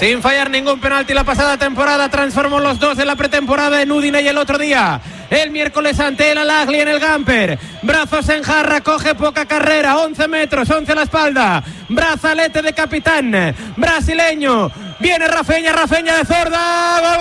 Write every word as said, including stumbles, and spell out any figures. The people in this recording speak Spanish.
sin fallar ningún penalti la pasada temporada, transformó los dos de la pretemporada en Udine y el otro día, el miércoles ante el Al-Ahly en el Gamper. Brazos en jarra, coge poca carrera, once metros, once a la espalda, brazalete de capitán brasileño. Viene Rafinha, Rafinha de zurda, gol.